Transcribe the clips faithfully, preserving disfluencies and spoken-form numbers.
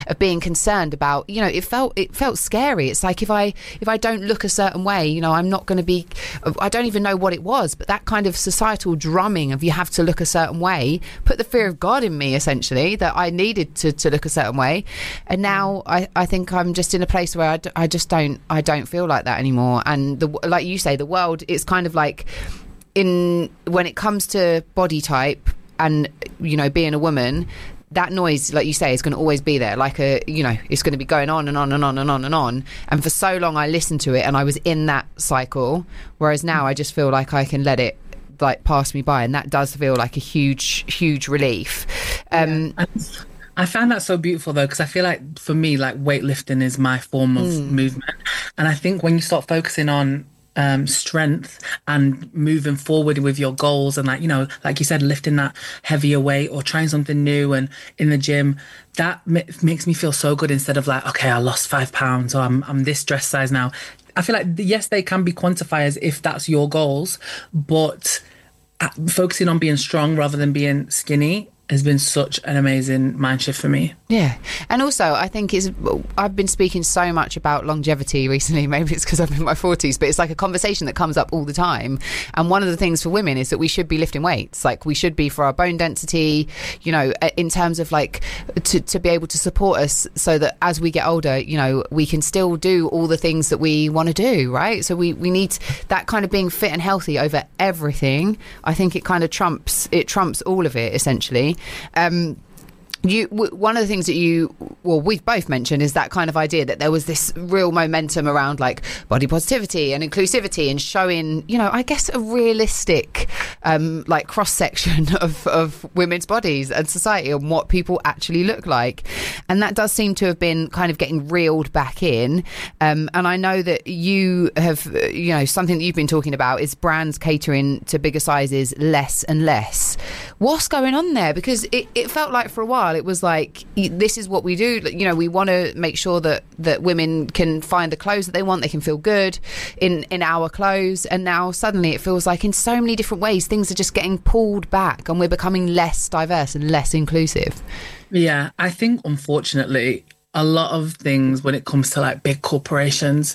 of being concerned about, you know, it felt it felt scary. It's like if I if I don't look a certain way, you know, I'm not going to be, I don't even know what it was, but that kind of societal drumming of you have to look a certain way put the fear of God in me, essentially, that I needed to, to look a certain way. And now I, I think I'm just in a place where I, d- I just don't I don't feel like that anymore. And the, like you say, the world, it's kind of like in when it comes to body type and, you know, being a woman, that noise, like you say, is going to always be there. Like a, you know, it's going to be going on and on and on and on and on. And for so long I listened to it and I was in that cycle. Whereas now I just feel like I can let it like pass me by. And that does feel like a huge, huge relief. Um, yeah. I found that so beautiful though, because I feel like for me, like weightlifting is my form of mm. movement. And I think when you start focusing on Um, strength and moving forward with your goals and, like, you know, like you said, lifting that heavier weight or trying something new and in the gym, that m- makes me feel so good instead of like, okay, I lost five pounds or I'm, I'm this dress size now. I feel like, yes, they can be quantifiers if that's your goals, but focusing on being strong rather than being skinny has been such an amazing mind shift for me. Yeah. And also I think it's, I've been speaking so much about longevity recently. Maybe it's because I'm in my forties, but it's like a conversation that comes up all the time. And one of the things for women is that we should be lifting weights. Like we should be for our bone density, you know, in terms of like to, to be able to support us so that as we get older, you know, we can still do all the things that we want to do, right? So we, we need that kind of being fit and healthy over everything. I think it kind of trumps, it trumps all of it essentially. Um, you w- one of the things that you well we've both mentioned is that kind of idea that there was this real momentum around like body positivity and inclusivity and showing, you know, I guess a realistic um like cross section of of women's bodies and society and what people actually look like. And that does seem to have been kind of getting reeled back in, um and I know that you have, you know, something that you've been talking about is brands catering to bigger sizes less and less. What's going on there? Because it, it felt like for a while it was like, this is what we do, you know, we want to make sure that that women can find the clothes that they want, they can feel good in in our clothes. And now suddenly it feels like in so many different ways things are just getting pulled back and we're becoming less diverse and less inclusive. Yeah, I think unfortunately a lot of things when it comes to like big corporations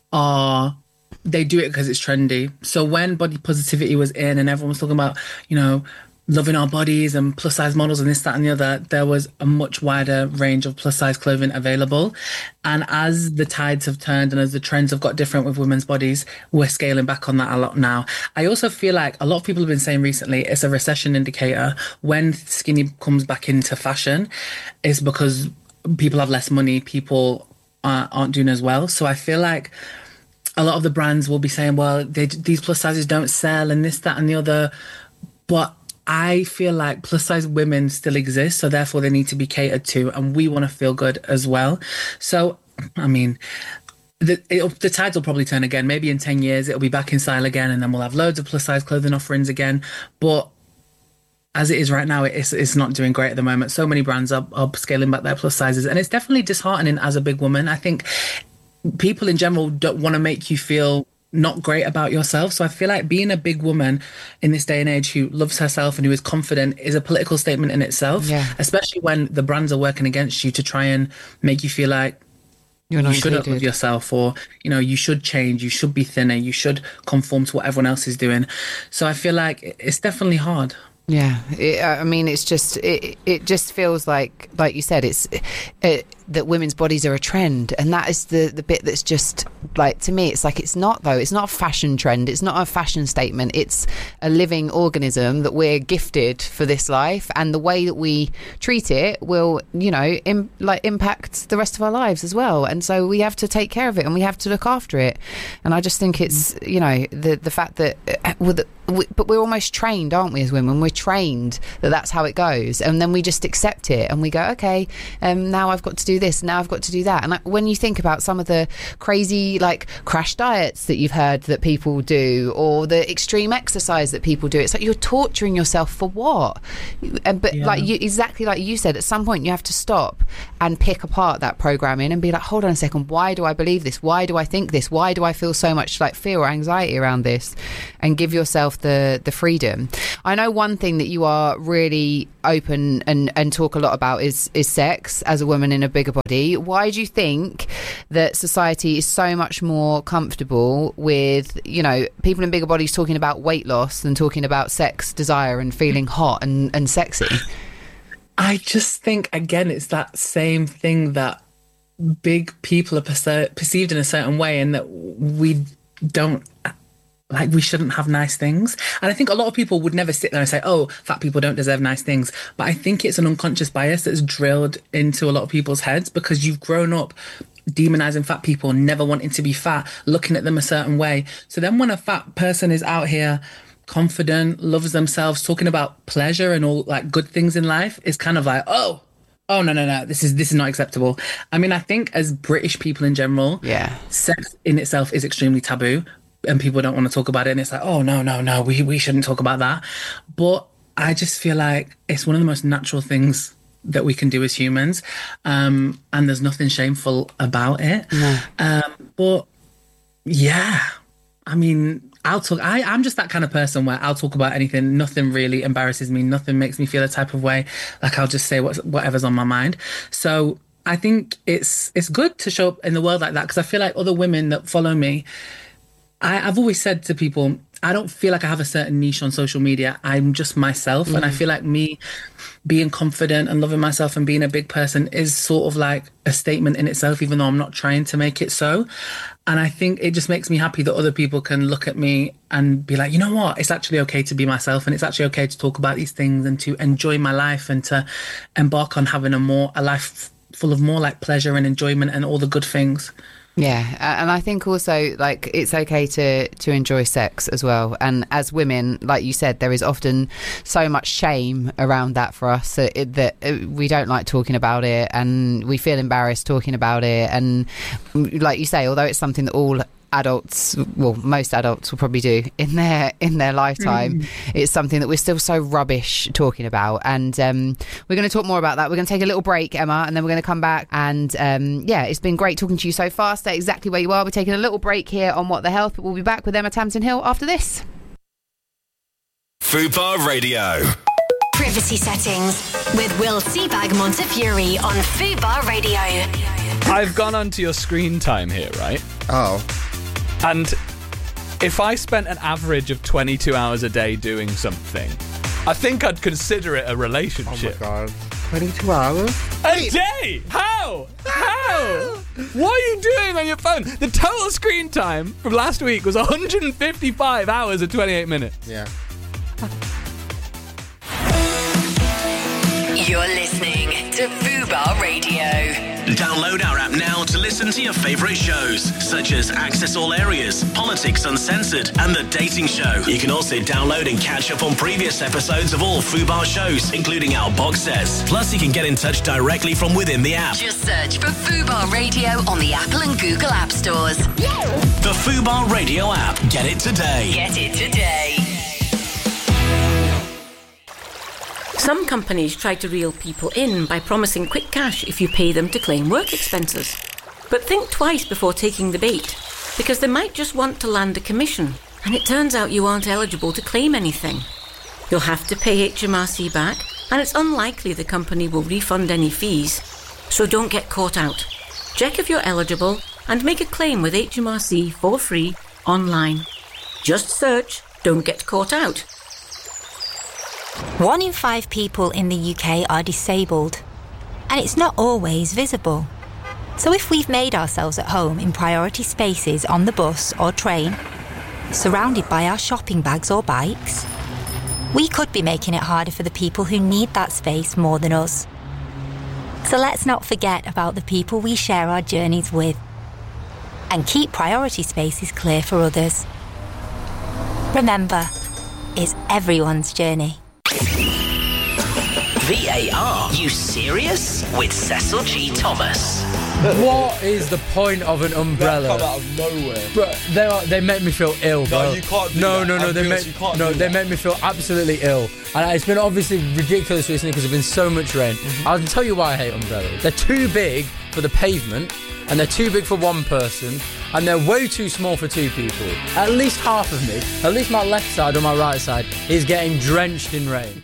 are, they do it because it's trendy. So when body positivity was in and everyone was talking about, you know, loving our bodies and plus size models and this, that and the other, there was a much wider range of plus size clothing available. And as the tides have turned and as the trends have got different with women's bodies, we're scaling back on that a lot now. I also feel like a lot of people have been saying recently it's a recession indicator. When skinny comes back into fashion, it's because people have less money, people uh, aren't doing as well. So I feel like a lot of the brands will be saying, well, they, these plus sizes don't sell and this, that and the other. But I feel like plus size women still exist, so therefore they need to be catered to, and we want to feel good as well. So, I mean, the, it, the tides will probably turn again. Maybe in ten years it'll be back in style again, and then we'll have loads of plus size clothing offerings again. But as it is right now, it's it's not doing great at the moment. So many brands are, are scaling back their plus sizes, and it's definitely disheartening as a big woman. I think people in general don't want to make you feel not great about yourself. So I feel like being a big woman in this day and age who loves herself and who is confident is a political statement in itself, yeah. Especially when the brands are working against you to try and make you feel like You're not you shouldn't love yourself, or, you know, you should change, you should be thinner, you should conform to what everyone else is doing. So I feel like it's definitely hard. Yeah, it, I mean, it's just it. It just feels like, like you said, it's it, that women's bodies are a trend, and that is the the bit that's just like, to me, it's like it's not though. It's not a fashion trend. It's not a fashion statement. It's a living organism that we're gifted for this life, and the way that we treat it will, you know, im, like impact the rest of our lives as well. And so we have to take care of it, and we have to look after it. And I just think it's, you know, the the fact that with the, we, but we're almost trained, aren't we, as women? We're trained that that's how it goes, and then we just accept it, and we go, okay, um, now I've got to do this, now I've got to do that. And when you think about some of the crazy like crash diets that you've heard that people do, or the extreme exercise that people do, it's like you're torturing yourself for what? And but yeah. like you, exactly like you said, at some point you have to stop and pick apart that programming and be like, hold on a second, why do I believe this? Why do I think this? Why do I feel so much like fear or anxiety around this? And give yourself the the freedom. I know one thing that you are really open and and talk a lot about is is sex as a woman in a big bigger body. Why do you think that society is so much more comfortable with, you know, people in bigger bodies talking about weight loss than talking about sex, desire and feeling hot and, and sexy? I just think, again, it's that same thing that big people are perce- perceived in a certain way, and that we don't, like, we shouldn't have nice things. And I think a lot of people would never sit there and say, oh, fat people don't deserve nice things. But I think it's an unconscious bias that's drilled into a lot of people's heads, because you've grown up demonizing fat people, never wanting to be fat, looking at them a certain way. So then when a fat person is out here confident, loves themselves, talking about pleasure and all like good things in life, it's kind of like, oh, oh no, no, no, this is this is not acceptable. I mean, I think as British people in general, yeah, sex in itself is extremely taboo, and people don't want to talk about it. And it's like, oh no, no, no, we we shouldn't talk about that. But I just feel like it's one of the most natural things that we can do as humans, um, and there's nothing shameful about it. No. Um, but yeah, I mean, I'll talk. I, I'm just that kind of person where I'll talk about anything. Nothing really embarrasses me. Nothing makes me feel a type of way. Like, I'll just say what's, whatever's on my mind. So I think it's it's good to show up in the world like that, because I feel like other women that follow me, I, I've always said to people, I don't feel like I have a certain niche on social media. I'm just myself. Mm. And I feel like me being confident and loving myself and being a big person is sort of like a statement in itself, even though I'm not trying to make it so. And I think it just makes me happy that other people can look at me and be like, you know what, it's actually okay to be myself, and it's actually okay to talk about these things and to enjoy my life and to embark on having a more a life full of more like pleasure and enjoyment and all the good things. Yeah, and I think also, like, it's okay to to enjoy sex as well. And as women, like you said, there is often so much shame around that for us, that, it, that we don't like talking about it, and we feel embarrassed talking about it. And like you say, although it's something that all adults, well, most adults will probably do in their in their lifetime, mm. it's something that we're still so rubbish talking about. And um, we're going to talk more about that. We're going to take a little break, Emma, and then we're going to come back. And um, yeah, it's been great talking to you so far. Stay exactly where you are. We're taking a little break here on What the Health, but we'll be back with Emma Tamsin Hill after this. Fubar Radio. Privacy settings with Will Seabag Montefiore on Fubar Radio. I've gone onto your screen time here, right? Oh. And if I spent an average of twenty-two hours a day doing something, I think I'd consider it a relationship. Oh my God. twenty-two hours? A day? How? How? What are you doing on your phone? The total screen time from last week was one hundred fifty-five hours and twenty-eight minutes. Yeah. You're listening to Fubar Radio. Download our app now to listen to your favourite shows, such as Access All Areas, Politics Uncensored, and The Dating Show. You can also download and catch up on previous episodes of all Fubar shows, including our box sets. Plus, you can get in touch directly from within the app. Just search for Fubar Radio on the Apple and Google App Stores. The Fubar Radio app. Get it today. Get it today. Some companies try to reel people in by promising quick cash if you pay them to claim work expenses. But think twice before taking the bait, because they might just want to land a commission, and it turns out you aren't eligible to claim anything. You'll have to pay H M R C back, and it's unlikely the company will refund any fees. So don't get caught out. Check if you're eligible and make a claim with H M R C for free online. Just search "Don't Get Caught Out." One in five people in the U K are disabled, and it's not always visible. So if we've made ourselves at home in priority spaces on the bus or train, surrounded by our shopping bags or bikes, we could be making it harder for the people who need that space more than us. So let's not forget about the people we share our journeys with, and keep priority spaces clear for others. Remember, it's everyone's journey. V A R, you serious? With Cecil G. Thomas. What is the point of an umbrella? They come out of nowhere. Bro, they are, they make me feel ill, bro. No, you can't do no, that. No, no, no, they make, no, they make me feel absolutely ill. And it's been obviously ridiculous recently because there's been so much rain. Mm-hmm. I'll tell you why I hate umbrellas. They're too big for the pavement, and they're too big for one person, and they're way too small for two people. At least half of me, at least my left side or my right side, is getting drenched in rain.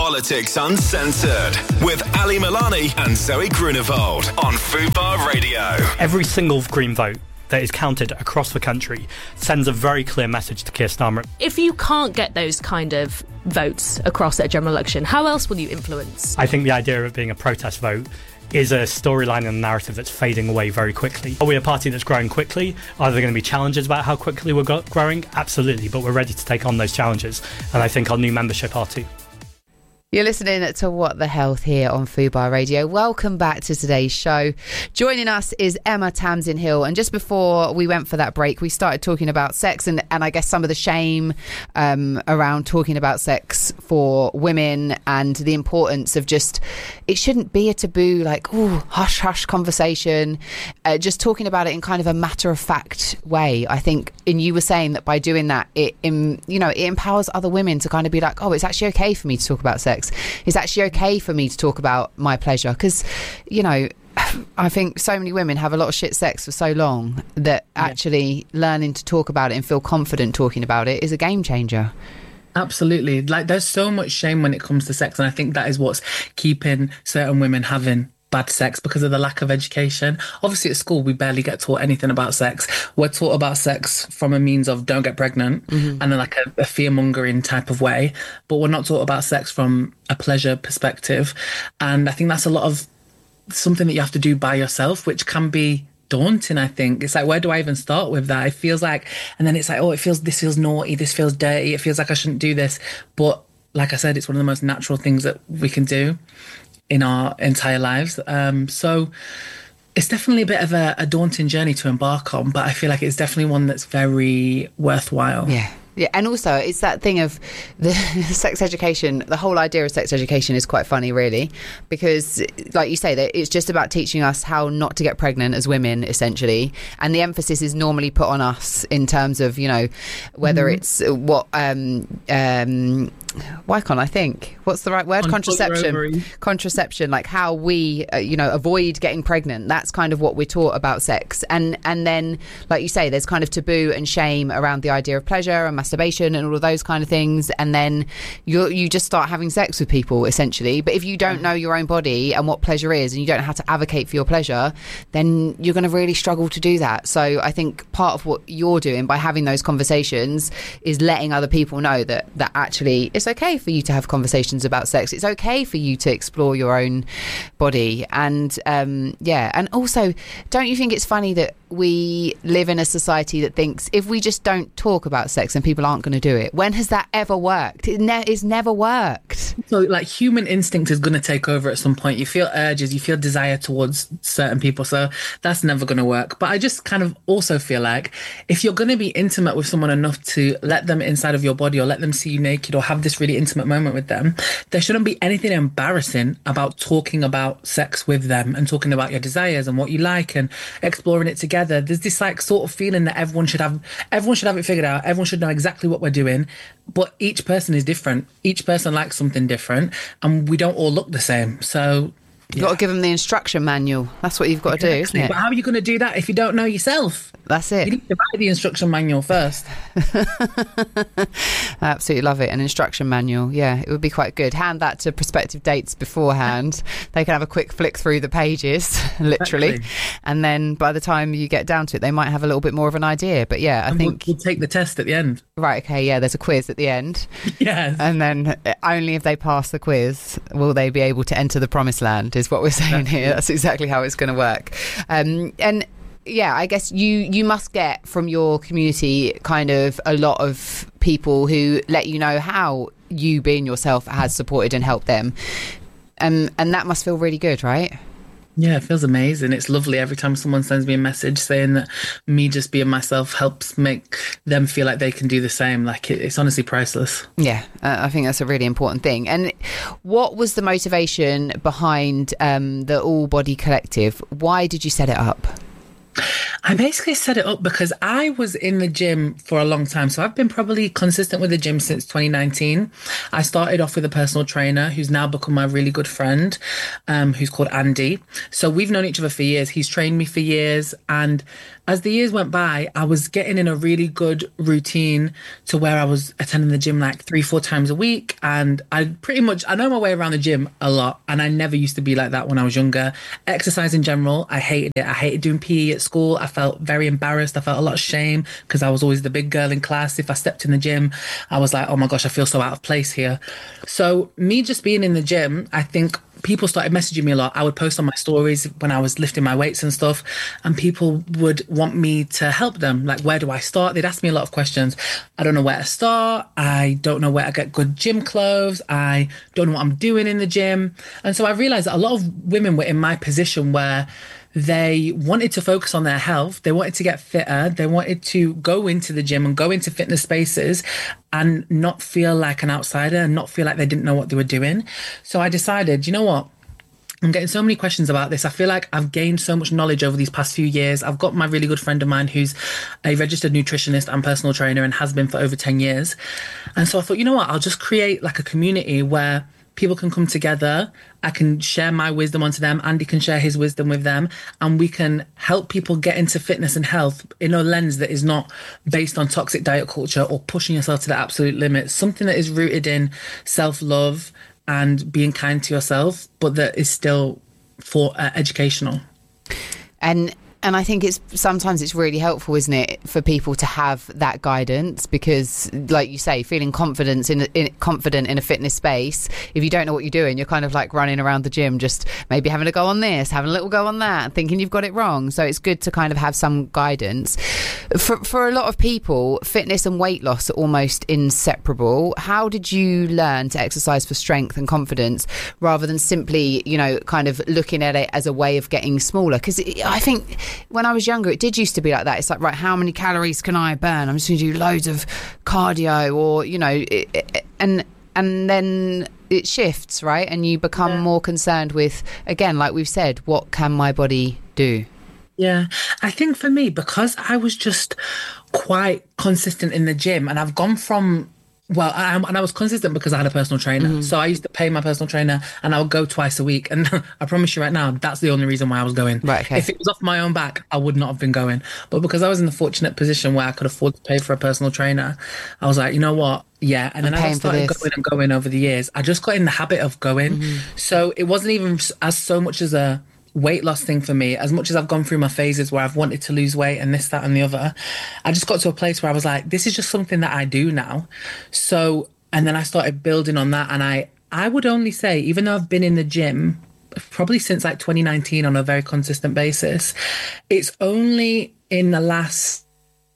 Politics Uncensored with Ali Milani and Zoe Grunewald on Fubar Radio. Every single Green vote that is counted across the country sends a very clear message to Keir Starmer. If you can't get those kind of votes across at a general election, how else will you influence? I think the idea of it being a protest vote is a storyline and a narrative that's fading away very quickly. Are we a party that's growing quickly? Are there going to be challenges about how quickly we're go- growing? Absolutely, but we're ready to take on those challenges, and I think our new membership are too. You're listening to What the Health here on Fubar Radio. Welcome back to today's show. Joining us is Emma Tamsin Hill. And just before we went for that break, we started talking about sex and, and I guess some of the shame um, around talking about sex for women and the importance of just, it shouldn't be a taboo, like, oh, hush, hush conversation. Uh, just talking about it in kind of a matter-of-fact way. I think, and you were saying that by doing that, it, in, you know, it empowers other women to kind of be like, oh, it's actually okay for me to talk about sex. It's actually okay for me to talk about my pleasure because, you know, I think so many women have a lot of shit sex for so long that yeah. actually learning to talk about it and feel confident talking about it is a game changer. Absolutely. Like, there's so much shame when it comes to sex, and I think that is what's keeping certain women having bad sex because of the lack of education. Obviously at school we barely get taught anything about sex. We're taught about sex from a means of don't get pregnant mm-hmm. and then like a, a fear-mongering type of way, but we're not taught about sex from a pleasure perspective. And I think that's a lot of something that you have to do by yourself, which can be daunting. I think it's like, where do I even start with that? It feels like, and then it's like, oh, it feels, this feels naughty, this feels dirty, it feels like I shouldn't do this. But like I said, it's one of the most natural things that we can do in our entire lives. Um, so it's definitely a bit of a, a daunting journey to embark on, but I feel like it's definitely one that's very worthwhile. Yeah. Yeah, and also it's that thing of the sex education. The whole idea of sex education is quite funny, really, because, like you say, that it's just about teaching us how not to get pregnant as women, essentially, and the emphasis is normally put on us in terms of, you know, whether mm-hmm. it's what um um why can't I think what's the right word? Contraception. Contraception, like how we uh, you know avoid getting pregnant. That's kind of what we're taught about sex, and and then, like you say, there's kind of taboo and shame around the idea of pleasure and masturbation and all of those kind of things, and then you you just start having sex with people, essentially. But if you don't know your own body and what pleasure is, and you don't know how to advocate for your pleasure, then you're going to really struggle to do that. So I think part of what you're doing by having those conversations is letting other people know that that actually it's okay for you to have conversations about sex. It's okay for you to explore your own body. And um yeah, and also, don't you think it's funny that we live in a society that thinks if we just don't talk about sex, then people aren't going to do it? When has that ever worked? It ne- it's never worked. So like human instinct is going to take over at some point. You feel urges, you feel desire towards certain people, so that's never going to work. But I just kind of also feel like if you're going to be intimate with someone enough to let them inside of your body or let them see you naked or have this really intimate moment with them, there shouldn't be anything embarrassing about talking about sex with them and talking about your desires and what you like and exploring it together. There's this like sort of feeling that everyone should have everyone should have it figured out. Everyone should know exactly what we're doing, but each person is different. Each person likes something different, and we don't all look the same. So you've yeah. got to give them the instruction manual. That's what you've got exactly. to do, isn't it? But how are you going to do that if you don't know yourself? That's it. You need to buy the instruction manual first. I absolutely love it. An instruction manual. Yeah, it would be quite good. Hand that to prospective dates beforehand. They can have a quick flick through the pages, literally. Exactly. And then by the time you get down to it, they might have a little bit more of an idea. But yeah, I and think... We'll, we'll take the test at the end. Right, okay, yeah, there's a quiz at the end. Yes. And then only if they pass the quiz will they be able to enter the promised land, is what we're saying here. That's exactly how it's going to work. Um, and... Yeah, I guess you, you must get from your community kind of a lot of people who let you know how you being yourself has supported and helped them. Um, and that must feel really good, right? Yeah, it feels amazing. It's lovely every time someone sends me a message saying that me just being myself helps make them feel like they can do the same. Like, it, it's honestly priceless. Yeah, uh, I think that's a really important thing. And what was the motivation behind um, the All Body Collective? Why did you set it up? I basically set it up because I was in the gym for a long time. So I've been probably consistent with the gym since twenty nineteen. I started off with a personal trainer who's now become my really good friend, um, who's called Andy. So we've known each other for years. He's trained me for years. And as the years went by, I was getting in a really good routine to where I was attending the gym like three, four times a week. And I pretty much, I know my way around the gym a lot. And I never used to be like that when I was younger. Exercise in general, I hated it. I hated doing P E at school. I felt very embarrassed. I felt a lot of shame because I was always the big girl in class. If I stepped in the gym, I was like, oh my gosh, I feel so out of place here. So me just being in the gym, I think people started messaging me a lot. I would post on my stories when I was lifting my weights and stuff, and people would want me to help them. Like, where do I start? They'd ask me a lot of questions. I don't know where to start. I don't know where to get good gym clothes. I don't know what I'm doing in the gym. And so I realized that a lot of women were in my position where they wanted to focus on their health. They wanted to get fitter. They wanted to go into the gym and go into fitness spaces and not feel like an outsider and not feel like they didn't know what they were doing. So I decided, you know what? I'm getting so many questions about this. I feel like I've gained so much knowledge over these past few years. I've got my really good friend of mine who's a registered nutritionist and personal trainer and has been for over ten years. And so I thought, you know what? I'll just create like a community where people can come together. I can share my wisdom onto them. Andy can share his wisdom with them. And we can help people get into fitness and health in a lens that is not based on toxic diet culture or pushing yourself to the absolute limit. Something that is rooted in self-love and being kind to yourself, but that is still for uh, educational. And And I think it's sometimes it's really helpful, isn't it, for people to have that guidance, because, like you say, feeling confidence in, in confident in a fitness space. If you don't know what you're doing, you're kind of like running around the gym, just maybe having a go on this, having a little go on that, thinking you've got it wrong. So it's good to kind of have some guidance. For for a lot of people, fitness and weight loss are almost inseparable. How did you learn to exercise for strength and confidence rather than simply, you know, kind of looking at it as a way of getting smaller? Because I think when I was younger, it did used to be like that. It's like, right, how many calories can I burn? I'm just going to do loads of cardio, or, you know, it, it, and and then it shifts, right? And you become yeah. more concerned with, again, like we've said, what can my body do? Yeah, I think for me, because I was just quite consistent in the gym, and I've gone from Well, I, and I was consistent because I had a personal trainer. Mm-hmm. So I used to pay my personal trainer and I would go twice a week. And I promise you right now, that's the only reason why I was going. Right, okay. If it was off my own back, I would not have been going. But because I was in the fortunate position where I could afford to pay for a personal trainer, I was like, you know what? Yeah. And then as I started going and going over the years, I just got in the habit of going. Mm-hmm. So it wasn't even as so much as a weight loss thing for me. As much as I've gone through my phases where I've wanted to lose weight and this, that and the other, I just got to a place where I was like, this is just something that I do now. So, and then I started building on that. And I, I would only say, even though I've been in the gym probably since like twenty nineteen on a very consistent basis, it's only in the last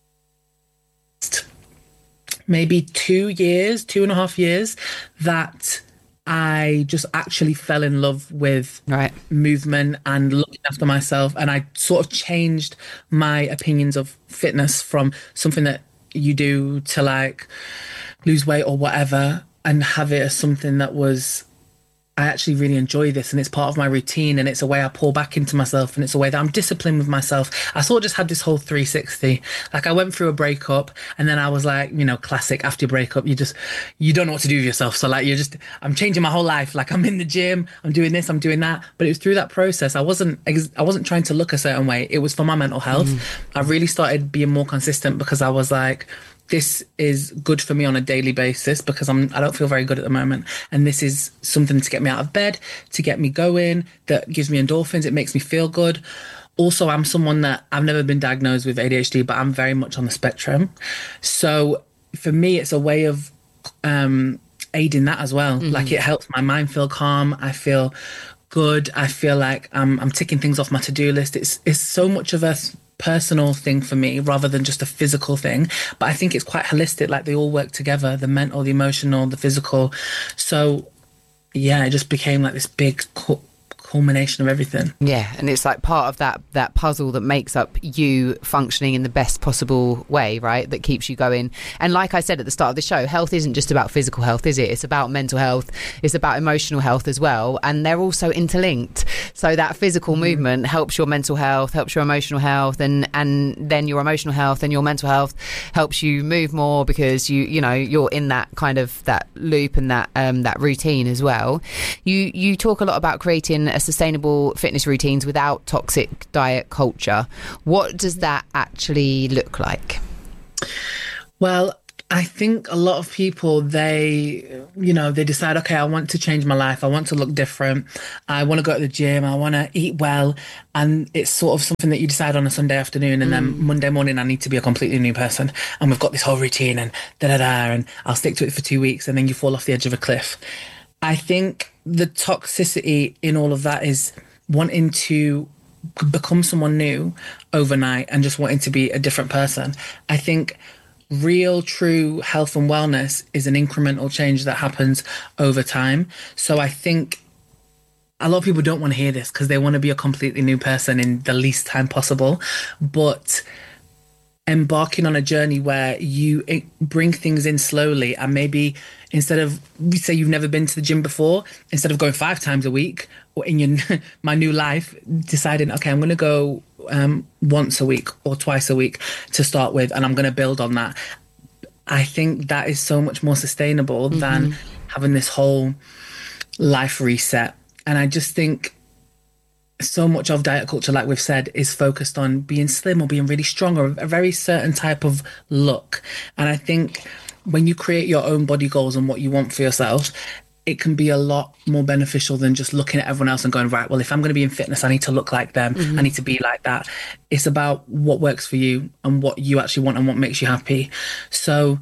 maybe two years, two and a half years that I just actually fell in love with right. movement and looking after myself. And I sort of changed my opinions of fitness from something that you do to like lose weight or whatever, and have it as something that was, I actually really enjoy this and it's part of my routine and it's a way I pour back into myself and it's a way that I'm disciplined with myself. I sort of just had this whole three sixty. Like I went through a breakup and then I was like, you know, classic after your breakup, you just, you don't know what to do with yourself. So like, you're just, I'm changing my whole life. Like I'm in the gym, I'm doing this, I'm doing that. But it was through that process. I wasn't, I wasn't trying to look a certain way. It was for my mental health. Mm. I really started being more consistent because I was like, this is good for me on a daily basis because I'm, I don't feel very good at the moment. And this is something to get me out of bed, to get me going, that gives me endorphins. It makes me feel good. Also, I'm someone that I've never been diagnosed with A D H D, but I'm very much on the spectrum. So for me, it's a way of um, aiding that as well. Mm-hmm. Like it helps my mind feel calm. I feel good. I feel like I'm, I'm ticking things off my to-do list. It's, it's so much of a personal thing for me rather than just a physical thing, but I think it's quite holistic, like they all work together, the mental, the emotional, the physical. So yeah, it just became like this big co- culmination of everything. Yeah, and it's like part of that that puzzle that makes up you functioning in the best possible way, right? That keeps you going. And like I said at the start of the show, health isn't just about physical health, is it? It's about mental health. It's about emotional health as well. And they're also interlinked. So that physical mm-hmm. movement helps your mental health, helps your emotional health, and and then your emotional health and your mental health helps you move more because you you know you're in that kind of that loop and that um, that routine as well. You you talk a lot about creating a sustainable fitness routines without toxic diet culture. What does that actually look like? Well, I think a lot of people, they, you know, they decide, okay, I want to change my life. I want to look different. I want to go to the gym. I want to eat well. And it's sort of something that you decide on a Sunday afternoon. And mm. then Monday morning, I need to be a completely new person. And we've got this whole routine and da-da-da. And I'll stick to it for two weeks. And then you fall off the edge of a cliff. I think the toxicity in all of that is wanting to become someone new overnight and just wanting to be a different person. I think real, true health and wellness is an incremental change that happens over time. So I think a lot of people don't want to hear this because they want to be a completely new person in the least time possible. But embarking on a journey where you bring things in slowly and maybe instead of, say you've never been to the gym before, instead of going five times a week or in your my new life, deciding, okay, I'm going to go um, once a week or twice a week to start with, and I'm going to build on that. I think that is so much more sustainable mm-hmm. than having this whole life reset. And I just think so much of diet culture, like we've said, is focused on being slim or being really strong or a very certain type of look. And I think when you create your own body goals and what you want for yourself, it can be a lot more beneficial than just looking at everyone else and going, right, well, if I'm going to be in fitness, I need to look like them. Mm-hmm. I need to be like that. It's about what works for you and what you actually want and what makes you happy. So,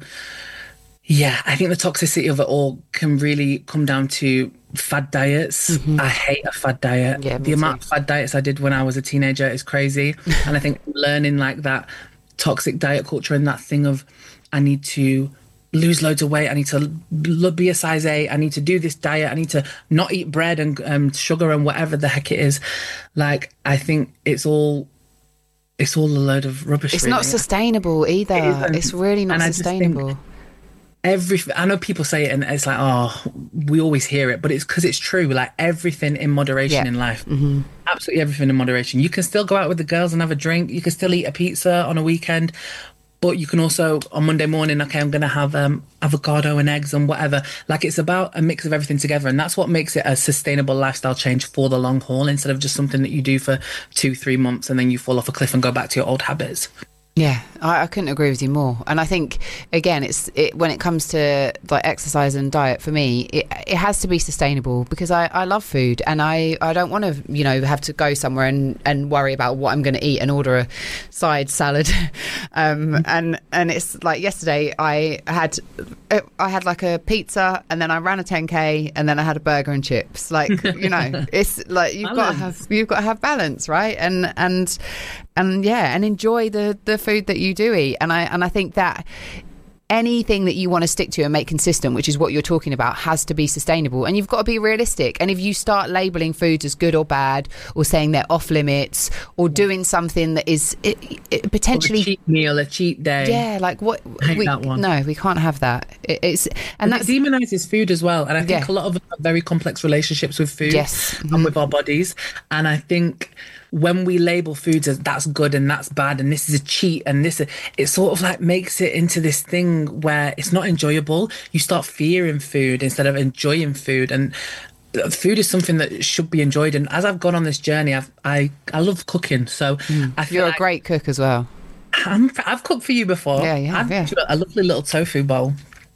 yeah, I think the toxicity of it all can really come down to fad diets. Mm-hmm. I hate a fad diet. Yeah, the amount too. of fad diets I did when I was a teenager is crazy. And I think learning like that toxic diet culture and that thing of I need to lose loads of weight, I need to be a size eight, I need to do this diet, I need to not eat bread and um, sugar and whatever the heck it is. Like, I think it's all it's all a load of rubbish. It's really. not sustainable either. It it's really not sustainable. Every, I know people say it and it's like, oh, we always hear it, but it's because it's true. Like everything in moderation yeah. in life, mm-hmm. absolutely everything in moderation. You can still go out with the girls and have a drink. You can still eat a pizza on a weekend, but you can also on Monday morning, okay, I'm going to have um, avocado and eggs and whatever. Like it's about a mix of everything together. And that's what makes it a sustainable lifestyle change for the long haul instead of just something that you do for two, three months and then you fall off a cliff and go back to your old habits. Yeah, I, I couldn't agree with you more. And I think, again, it's it, when it comes to like exercise and diet, for me, it, it has to be sustainable because I, I love food and I, I don't want to, you know, have to go somewhere and, and worry about what I'm going to eat and order a side salad. um, and and it's like yesterday I had I had like a pizza and then I ran a ten K and then I had a burger and chips. Like, you know, it's like you've balance. got to have you've got to have balance, right? And and and yeah, and enjoy the the food that you do eat. And I and I think that anything that you want to stick to and make consistent, which is what you're talking about, has to be sustainable, and you've got to be realistic. And if you start labeling foods as good or bad, or saying they're off limits, or doing something that is it, it potentially or a cheat meal, a cheat day, yeah, like what? I hate we, that one. No, we can't have that. It, it's and that demonizes food as well. And I think yeah. a lot of us have very complex relationships with food, yes, and mm-hmm. with our bodies. And I think when we label foods as that's good and that's bad and this is a cheat and this, it sort of like makes it into this thing where it's not enjoyable. You start fearing food instead of enjoying food, and food is something that should be enjoyed. And as I've gone on this journey, I've, I I love cooking, so mm. I feel you're like a great cook as well. I'm, I've cooked for you before. Yeah, yeah, I've yeah. a lovely little tofu bowl,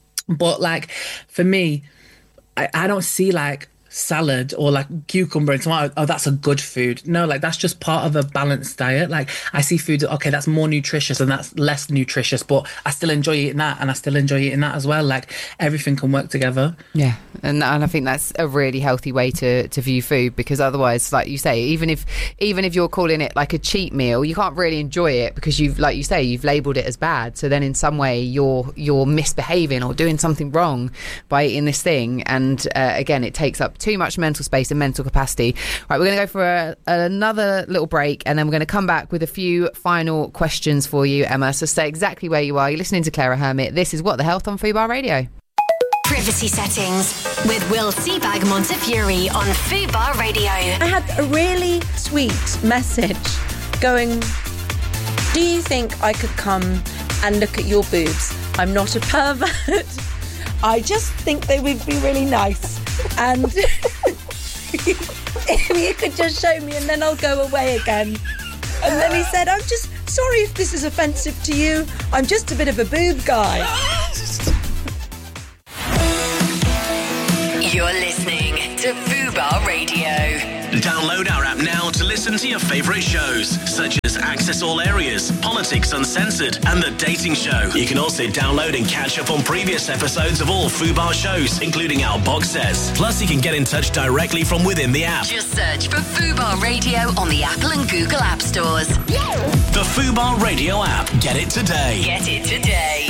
but like for me, I, I don't see like salad or like cucumber and tomato, oh, that's a good food. No, like that's just part of a balanced diet. Like I see food that, okay, that's more nutritious and that's less nutritious, but I still enjoy eating that and I still enjoy eating that as well. Like everything can work together. Yeah, and and I think that's a really healthy way to to view food, because otherwise, like you say, even if even if you're calling it like a cheat meal, you can't really enjoy it because you've, like you say, you've labelled it as bad. So then in some way you're you're misbehaving or doing something wrong by eating this thing, and uh, again, it takes up too much mental space and mental capacity. Right, we're going to go for a, another little break, and then we're going to come back with a few final questions for you, Emma. So stay exactly where you are. You're listening to Clara Hermit. This is What the Health on Fubar Radio. Privacy Settings with Will Seabag Montefiore on Fubar Radio. I had a really sweet message going, do you think I could come and look at your boobs? I'm not a pervert. I just think they would be really nice. And if you could just show me and then I'll go away again. And then he said, I'm just sorry if this is offensive to you. I'm just a bit of a boob guy. You're listening to Fubar Radio. Download our app now to listen to your favourite shows, such as Access All Areas, Politics Uncensored, and The Dating Show. You can also download and catch up on previous episodes of all Fubar shows, including our box sets. Plus, you can get in touch directly from within the app. Just search for Fubar Radio on the Apple and Google App Stores. The Fubar Radio app. Get it today. Get it today.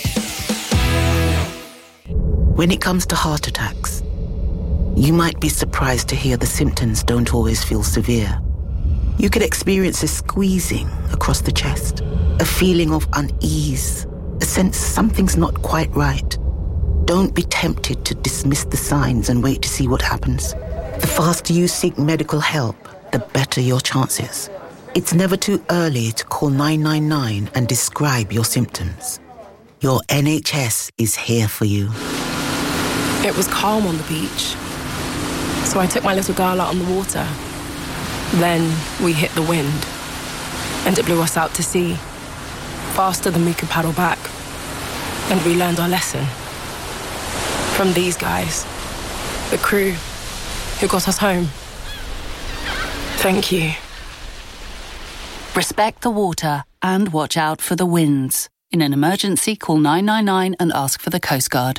When it comes to heart attacks, you might be surprised to hear the symptoms don't always feel severe. You could experience a squeezing across the chest, a feeling of unease, a sense something's not quite right. Don't be tempted to dismiss the signs and wait to see what happens. The faster you seek medical help, the better your chances. It's never too early to call nine nine nine and describe your symptoms. Your N H S is here for you. It was calm on the beach, so I took my little girl out on the water. Then we hit the wind, and it blew us out to sea, faster than we could paddle back. And we learned our lesson from these guys, the crew who got us home. Thank you. Respect the water and watch out for the winds. In an emergency, call nine nine nine and ask for the Coast Guard.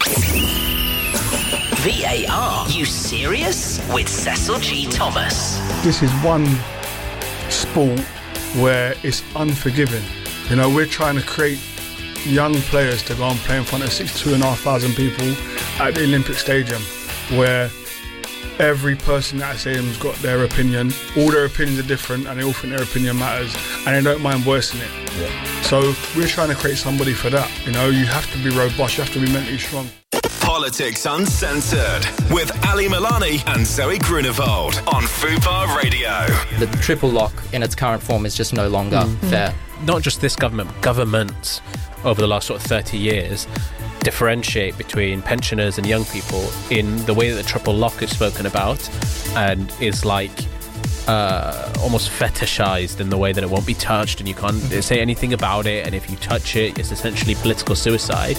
V A R, you serious? With Cecil G. Thomas. This is one sport where it's unforgiving. You know, we're trying to create young players to go and play in front of sixty-two and a half thousand people at the Olympic Stadium, where every person at that stadium's got their opinion. All their opinions are different, and they all think their opinion matters, and they don't mind voicing it. Yeah. So we're trying to create somebody for that. You know, you have to be robust, you have to be mentally strong. Politics Uncensored with Ali Milani and Zoe Grunewald on Fubar Radio. The triple lock in its current form is just no longer mm. fair. Not just this government, governments over the last sort of thirty years differentiate between pensioners and young people in the way that the triple lock is spoken about, and is like uh, almost fetishized in the way that it won't be touched and you can't say anything about it, and if you touch it, it's essentially political suicide.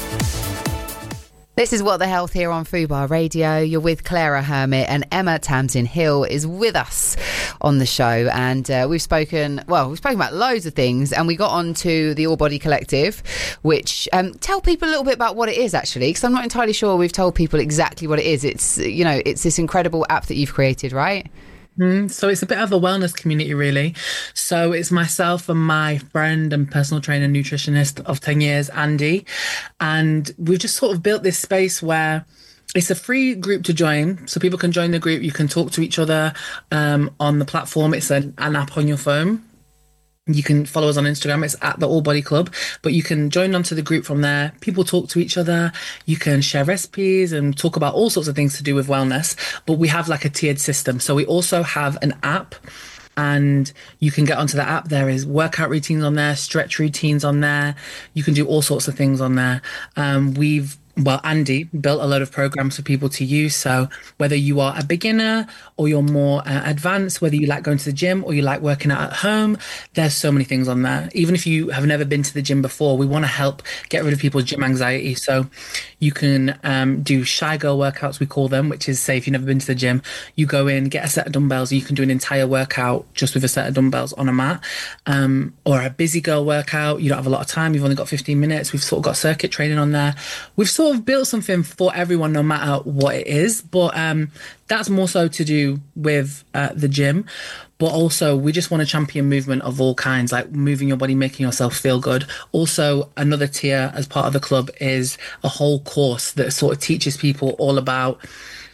This is What the Health here on Fubar Radio. You're with Clara Hermit, and Emma Tamsin Hill is with us on the show. And uh, we've spoken, well, we've spoken about loads of things, and we got on to the All Body Collective, which, um, tell people a little bit about what it is, actually, because I'm not entirely sure we've told people exactly what it is. It's, you know, it's this incredible app that you've created, right? Mm, so it's a bit of a wellness community, really. So it's myself and my friend and personal trainer and nutritionist of ten years, Andy. And we've just sort of built this space where it's a free group to join. So people can join the group. You can talk to each other um, on the platform. It's an, an app on your phone. You can follow us on Instagram. It's at the All Body Club, but you can join onto the group from there. People talk to each other. You can share recipes and talk about all sorts of things to do with wellness, but we have like a tiered system. So we also have an app, and you can get onto the app. There is workout routines on there, stretch routines on there. You can do all sorts of things on there. Um, we've Well, Andy built a load of programs for people to use. So whether you are a beginner or you're more uh, advanced, whether you like going to the gym or you like working out at home, there's so many things on there. Even if you have never been to the gym before, we want to help get rid of people's gym anxiety. So you can um, do shy girl workouts, we call them, which is, say, if you've never been to the gym, you go in, get a set of dumbbells, and you can do an entire workout just with a set of dumbbells on a mat. Um, or a busy girl workout, you don't have a lot of time, you've only got fifteen minutes. We've sort of got circuit training on there. We've sort of built something for everyone, no matter what it is. But um, that's more so to do with uh, the gym. But also, we just want to champion movement of all kinds, like moving your body, making yourself feel good. Also, another tier as part of the club is a whole course that sort of teaches people all about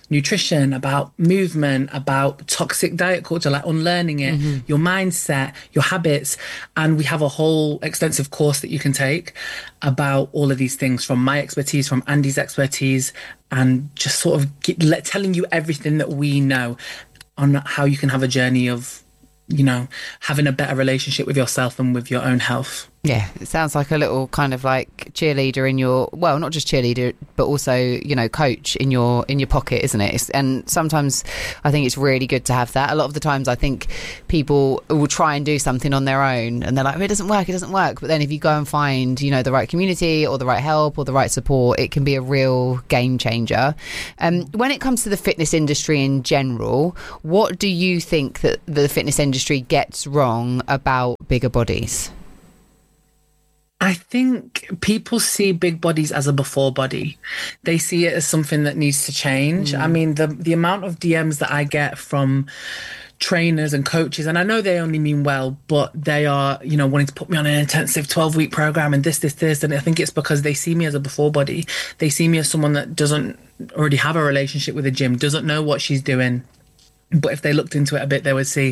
nutrition, about movement, about toxic diet culture, like unlearning it, mm-hmm. your mindset, your habits. And we have a whole extensive course that you can take about all of these things, from my expertise, from Andy's expertise, and just sort of get, let, telling you everything that we know on how you can have a journey of, you know, having a better relationship with yourself and with your own health. Yeah, it sounds like a little kind of like cheerleader in your, well, not just cheerleader, but also, you know, coach in your in your pocket, isn't it? It's, and sometimes I think it's really good to have that. A lot of the times I think people will try and do something on their own and they're like, oh, it doesn't work, it doesn't work. But then if you go and find, you know, the right community or the right help or the right support, it can be a real game changer. Um, when it comes to the fitness industry in general, what do you think that the fitness industry gets wrong about bigger bodies? I think people see big bodies as a before body. They see it as something that needs to change. Mm. I mean, the the amount of D Ms that I get from trainers and coaches, and I know they only mean well, but they are, you know, wanting to put me on an intensive twelve-week program and this, this, this. And I think it's because they see me as a before body. They see me as someone that doesn't already have a relationship with a gym, doesn't know what she's doing. But if they looked into it a bit, they would see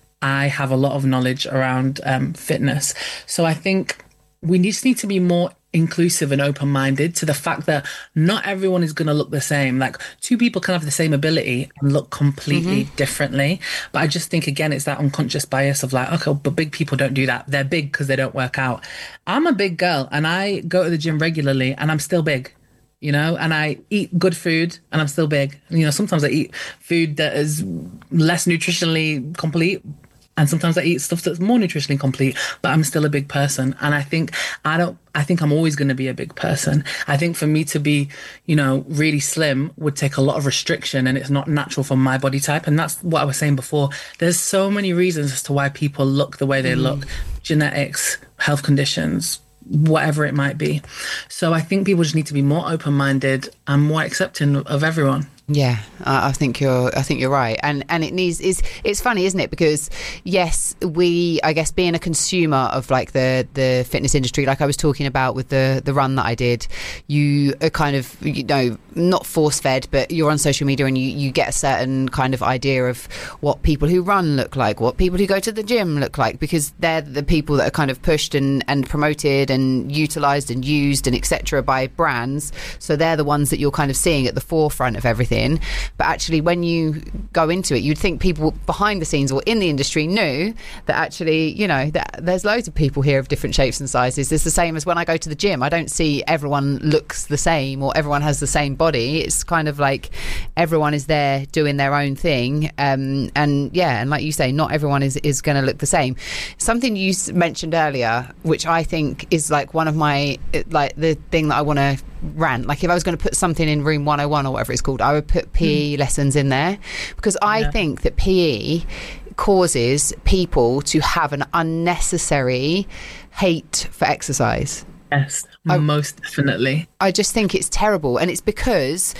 I have a lot of knowledge around um, fitness. So I think we just need to be more inclusive and open-minded to the fact that not everyone is going to look the same. Like, two people can have the same ability and look completely mm-hmm. differently. But I just think, again, it's that unconscious bias of like, okay, but big people don't do that. They're big because they don't work out. I'm a big girl and I go to the gym regularly and I'm still big, you know, and I eat good food and I'm still big. You know, sometimes I eat food that is less nutritionally complete, and sometimes I eat stuff that's more nutritionally complete, but I'm still a big person. And I think I don't, I think I'm always going to be a big person. I think for me to be, you know, really slim would take a lot of restriction, and it's not natural for my body type. And that's what I was saying before. There's so many reasons as to why people look the way they mm. look. Genetics, health conditions, whatever it might be. So I think people just need to be more open-minded and more accepting of everyone. Yeah, I think you're. I think you're right, and and it needs is. It's funny, isn't it? Because yes, we. I guess being a consumer of like the the fitness industry, like I was talking about with the the run that I did, you are kind of, you know, not force fed, but you're on social media and you you get a certain kind of idea of what people who run look like, what people who go to the gym look like, because they're the people that are kind of pushed and and promoted and utilized and used and et cetera by brands. So they're the ones that you're kind of seeing at the forefront of everything. But actually, when you go into it, you'd think people behind the scenes or in the industry knew that actually, you know, that there's loads of people here of different shapes and sizes. It's the same as when I go to the gym. I don't see everyone looks the same or everyone has the same body. It's kind of like everyone is there doing their own thing. Um, and yeah, and like you say, not everyone is, is going to look the same. Something you mentioned earlier, which I think is like one of my, like the thing that I want to rant, like if I was going to put something in room one oh one or whatever it's called, I would put P E mm. lessons in there, because I yeah. think that P E causes people to have an unnecessary hate for exercise. Yes, I, most definitely. I just think it's terrible, and it's because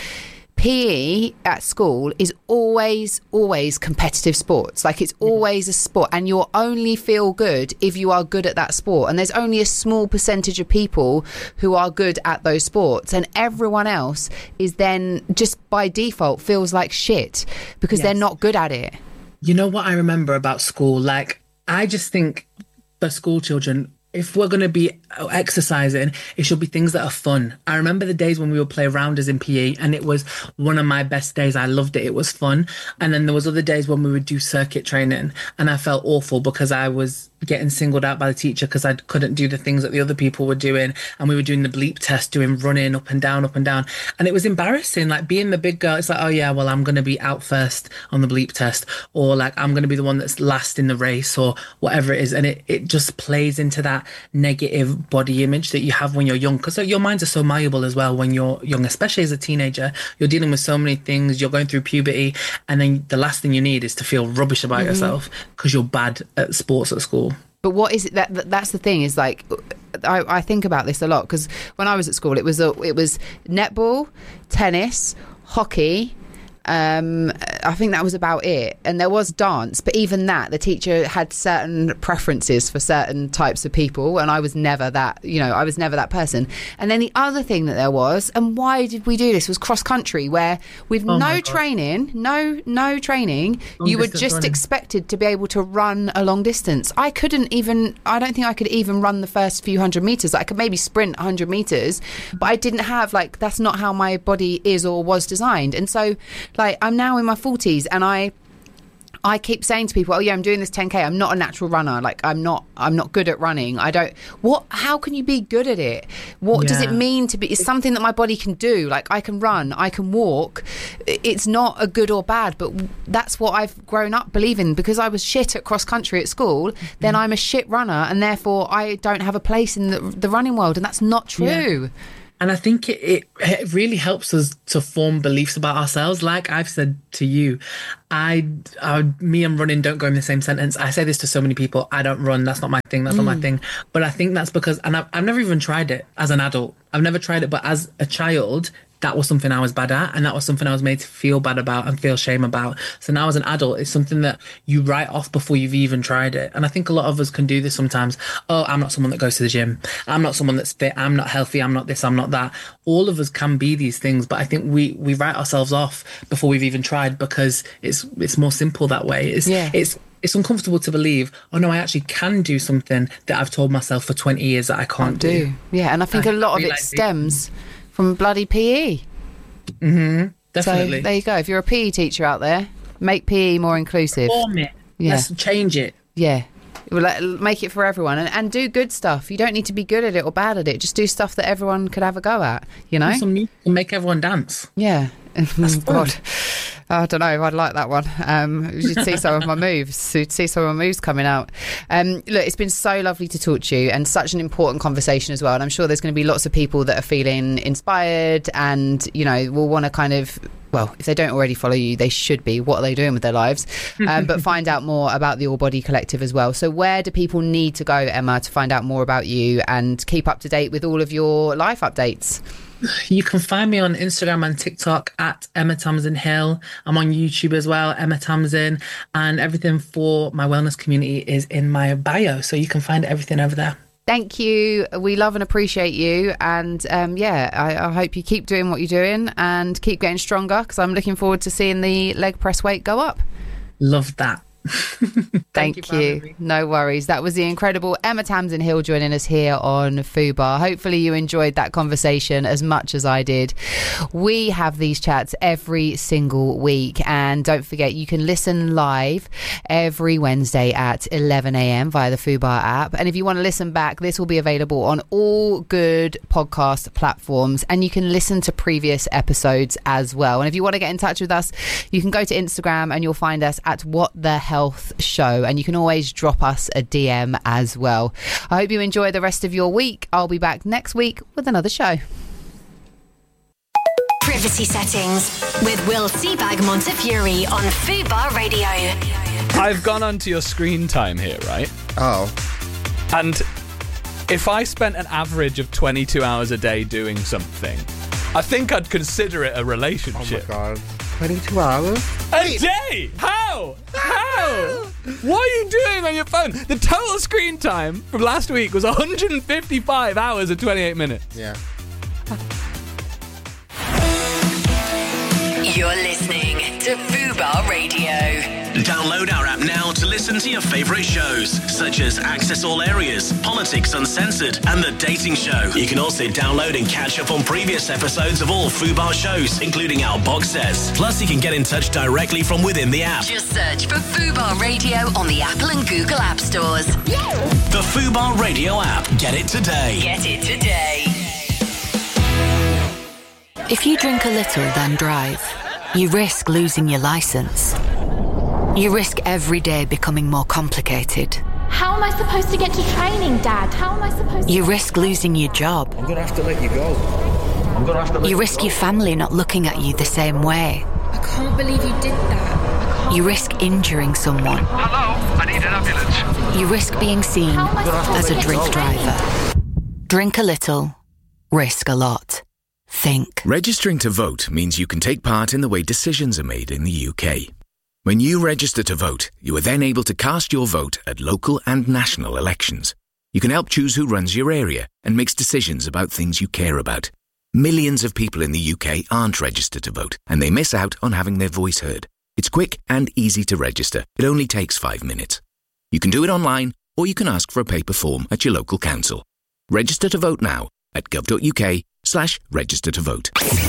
P E at school is always, always competitive sports. Like it's always a sport, and you'll only feel good if you are good at that sport. And there's only a small percentage of people who are good at those sports, and everyone else is then just by default feels like shit because yes. they're not good at it. You know what I remember about school? Like, I just think for school children, if we're going to be exercising, it should be things that are fun. I remember the days when we would play rounders in P E, and it was one of my best days. I loved it. It was fun. And then there was other days when we would do circuit training, and I felt awful because I was getting singled out by the teacher because I couldn't do the things that the other people were doing. And we were doing the bleep test, doing running up and down, up and down. And it was embarrassing, like being the big girl. It's like, oh yeah, well, I'm going to be out first on the bleep test, or like I'm going to be the one that's last in the race, or whatever it is. And it, it just plays into that negative body image that you have when you're young, because your minds are so malleable as well when you're young, especially as a teenager. You're dealing with so many things, you're going through puberty, and then the last thing you need is to feel rubbish about mm-hmm. yourself because you're bad at sports at school. But what is it that, that that's the thing is like I, I think about this a lot, because when I was at school it was a, it was netball, tennis, hockey, Um, I think that was about it. And there was dance, but even that, the teacher had certain preferences for certain types of people, and I was never that, you know, I was never that person. And then the other thing that there was, and why did we do this, was cross country, where with Oh my no God. training, no no training, Long you were distance just running. expected to be able to run a long distance. I couldn't even, I don't think I could even run the first few hundred metres. I could maybe sprint one hundred metres, but I didn't have, like, that's not how my body is or was designed. And so, like, I'm now in my forties, and I I keep saying to people, oh yeah, I'm doing this ten K. I'm not a natural runner. Like, I'm not I'm not good at running. I don't what how can you be good at it? What does it Yeah. mean to be? It's something that my body can do. Like, I can run, I can walk. It's not a good or bad, but that's what I've grown up believing. Because I was shit at cross country at school, then I'm a shit runner, and therefore I don't have a place in the, the running world, and that's not true. Yeah. And I think it, it, it really helps us to form beliefs about ourselves. Like I've said to you, I, I, me and running don't go in the same sentence. I say this to so many people. I don't run. That's not my thing. That's not my Mm. thing. But I think that's because, and I've, I've never even tried it as an adult. I've never tried it. But as a child, that was something I was bad at. And that was something I was made to feel bad about and feel shame about. So now as an adult, it's something that you write off before you've even tried it. And I think a lot of us can do this sometimes. Oh, I'm not someone that goes to the gym. I'm not someone that's fit. I'm not healthy. I'm not this. I'm not that. All of us can be these things. But I think we, we write ourselves off before we've even tried, because it's it's more simple that way. It's, Yeah. it's, it's uncomfortable to believe, oh no, I actually can do something that I've told myself for twenty years that I can't do. Yeah, and I think I a lot of it realise- stems from bloody P E. Mm-hmm. Definitely. So there you go. If you're a P E teacher out there, make P E more inclusive. Form it. Yeah. Let's change it. Yeah. Well, like, make it for everyone, and, and do good stuff. You don't need to be good at it or bad at it. Just do stuff that everyone could have a go at, you know? Do some music and make everyone dance. Yeah. God. I don't know. I'd like that one. Um, you should see some of my moves. You'd see some of my moves coming out. Um, look, it's been so lovely to talk to you, and such an important conversation as well. And I'm sure there's going to be lots of people that are feeling inspired, and, you know, will want to kind of, well, if they don't already follow you, they should be. What are they doing with their lives? Um, but find out more about the All Body Collective as well. So where do people need to go, Emma, to find out more about you and keep up to date with all of your life updates? You can find me on Instagram and TikTok at Emma Tamsin Hill. I'm on YouTube as well, Emma Tamsin, and everything for my wellness community is in my bio. So you can find everything over there. Thank you. We love and appreciate you. And um, yeah, I, I hope you keep doing what you're doing and keep getting stronger, because I'm looking forward to seeing the leg press weight go up. Love that. Thank, you for you. having me. No worries. That was the incredible Emma Tamsin Hill joining us here on Fubar. Hopefully you enjoyed that conversation as much as I did. We have these chats every single week, and don't forget, you can listen live every Wednesday at eleven a.m. via the Fubar app. And if you want to listen back, this will be available on all good podcast platforms, and you can listen to previous episodes as well. And if you want to get in touch with us, you can go to Instagram and you'll find us at What the Health Show, and you can always drop us a D M as well. I hope you enjoy the rest of your week. I'll be back next week with another show. Privacy Settings with Will Seabag Montefiore on Fubar Radio. I've gone onto your screen time here, right? Oh. And if I spent an average of twenty-two hours a day doing something, I think I'd consider it a relationship. Oh my god. twenty-two hours? A day? How? How? What are you doing on your phone? The total screen time from last week was one hundred fifty-five hours and twenty-eight minutes. Yeah. You're listening to Fubar Radio. Download our app now to listen to your favourite shows, such as Access All Areas, Politics Uncensored, and The Dating Show. You can also download and catch up on previous episodes of all Fubar shows, including our box sets. Plus, you can get in touch directly from within the app. Just search for Fubar Radio on the Apple and Google App Stores. The Fubar Radio app. Get it today. Get it today. If you drink a little, then drive, you risk losing your license. You risk every day becoming more complicated. How am I supposed to get to training, Dad? How am I supposed to... You risk losing your job. I'm gonna have to let you go. I'm gonna have to let You you risk go. your family not looking at you the same way. I can't believe you did that. You risk injuring someone. Hello, I need an ambulance. You risk being seen as a drink driver. Drink a little, risk a lot. Think. Registering to vote means you can take part in the way decisions are made in the U K. When you register to vote, you are then able to cast your vote at local and national elections. You can help choose who runs your area and makes decisions about things you care about. Millions of people in the U K aren't registered to vote, and they miss out on having their voice heard. It's quick and easy to register. It only takes five minutes. You can do it online, or you can ask for a paper form at your local council. Register to vote now at gov.uk slash register to vote.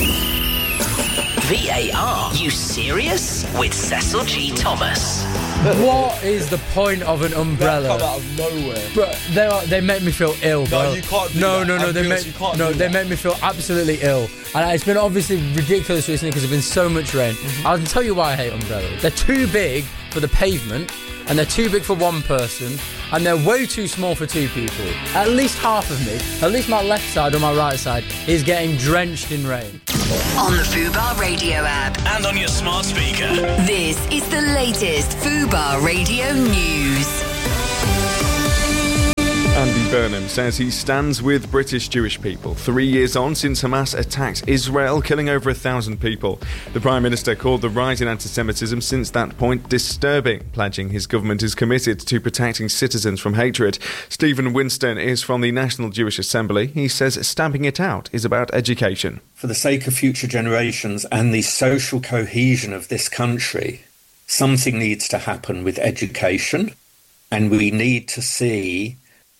V A R, you serious? With Cecil G. Thomas. What is the point of an umbrella? That come out of nowhere. Bro, they are, they make me feel ill, bro. No, you can't do no, that. No, no, they Ambulance, make you can't no, do they that. make me feel absolutely ill. And it's been obviously ridiculous recently because there's been so much rain. Mm-hmm. I'll tell you why I hate umbrellas. They're too big for the pavement, and they're too big for one person, and they're way too small for two people. At least half of me, at least my left side or my right side, is getting drenched in rain. On the Fubar Radio app. And on your smart speaker. This is the latest Fubar Radio news. Andy Burnham says he stands with British Jewish people, three years on since Hamas attacked Israel, killing over a thousand people. The Prime Minister called the rise in anti-Semitism since that point disturbing, pledging his government is committed to protecting citizens from hatred. Stephen Winston is from the National Jewish Assembly. He says stamping it out is about education. For the sake of future generations and the social cohesion of this country, something needs to happen with education, and we need to see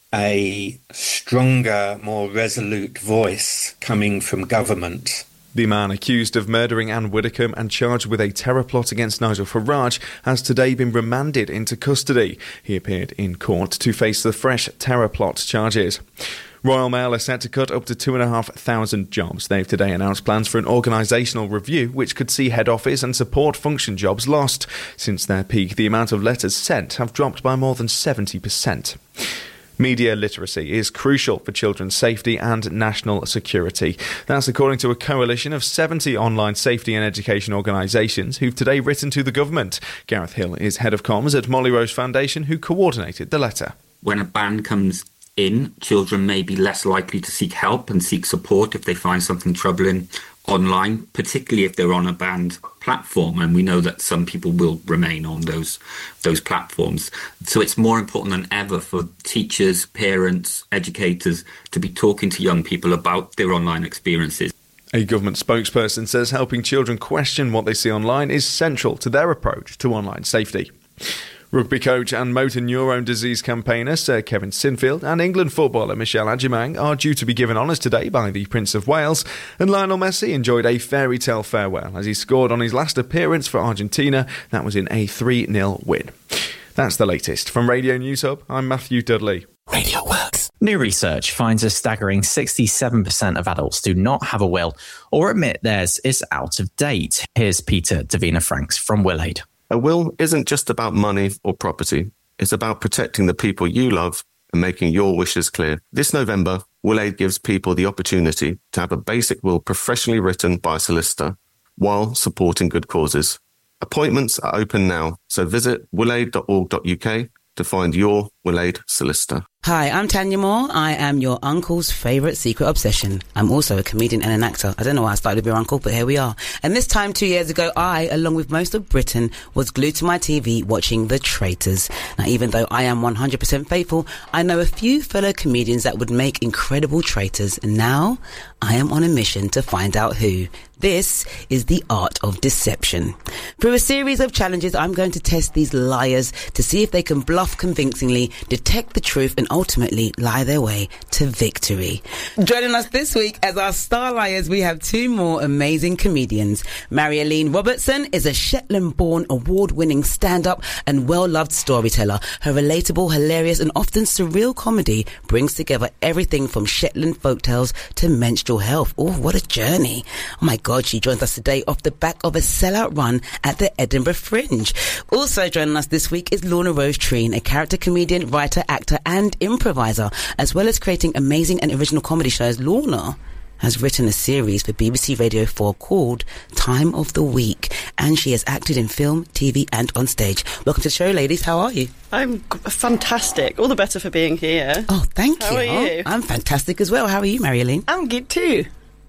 a stronger, more resolute voice coming from government. The man accused of murdering Anne Widdecombe and charged with a terror plot against Nigel Farage has today been remanded into custody. He appeared in court to face the fresh terror plot charges. Royal Mail are set to cut up to two and a half thousand jobs. They've today announced plans for an organisational review which could see head office and support function jobs lost. Since their peak, the amount of letters sent have dropped by more than seventy percent. Media literacy is crucial for children's safety and national security. That's according to a coalition of seventy online safety and education organisations who've today written to the government. Gareth Hill is head of comms at Molly Rose Foundation, who coordinated the letter. When a ban comes in, children may be less likely to seek help and seek support if they find something troubling online, particularly if they're on a banned platform, and we know that some people will remain on those those platforms. So it's more important than ever for teachers, parents, educators to be talking to young people about their online experiences. A government spokesperson says helping children question what they see online is central to their approach to online safety. Rugby coach and motor neurone disease campaigner Sir Kevin Sinfield and England footballer Michelle Adjumang are due to be given honours today by the Prince of Wales, and Lionel Messi enjoyed a fairy tale farewell as he scored on his last appearance for Argentina. That was in a three nil win. That's the latest. From Radio News Hub, I'm Matthew Dudley. Radio Works. New research finds a staggering sixty-seven percent of adults do not have a will or admit theirs is out of date. Here's Peter Davina-Franks from WillAid. A will isn't just about money or property. It's about protecting the people you love and making your wishes clear. This November, WillAid gives people the opportunity to have a basic will professionally written by a solicitor while supporting good causes. Appointments are open now, so visit willaid dot org dot U K to find your WillAid solicitor. Hi, I'm Tanya Moore. I am your uncle's favourite secret obsession. I'm also a comedian and an actor. I don't know why I started with your uncle, but here we are. And this time, two years ago, I, along with most of Britain, was glued to my T V watching The Traitors. Now, even though I am one hundred percent faithful, I know a few fellow comedians that would make incredible traitors. And now, I am on a mission to find out who. This is the art of deception. Through a series of challenges, I'm going to test these liars to see if they can bluff convincingly, detect the truth, and ultimately lie their way to victory. Joining us this week as our star liars, we have two more amazing comedians. Marie-Aline Robertson is a Shetland-born, award-winning stand-up and well-loved storyteller. Her relatable, hilarious, and often surreal comedy brings together everything from Shetland folktales to menstrual health. Oh, what a journey. Oh my God, she joins us today off the back of a sellout run at the Edinburgh Fringe. Also joining us this week is Lorna Rose Treen, a character comedian, writer, actor, and improviser. As well as creating amazing and original comedy shows, Lorna has written a series for B B C Radio four called Time of the Week, and she has acted in film, T V, and on stage. Welcome to the show, ladies. How are you? I'm g- fantastic. All the better for being here. Oh, thank How you. How are you? I'm fantastic as well. How are you, Marie-Aline? I'm good too.